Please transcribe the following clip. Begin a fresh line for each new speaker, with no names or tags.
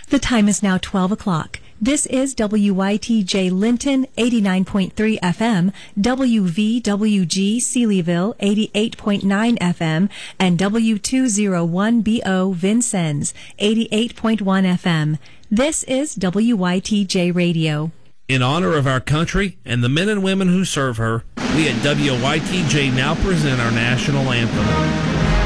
The time is now 12 o'clock. This is WYTJ Linton 89.3 FM, WVWG Sealyville 88.9 FM, and W201BO Vincennes 88.1 FM. This is WYTJ Radio.
In honor of our country and the men and women who serve her, we at WYTJ now present our national anthem.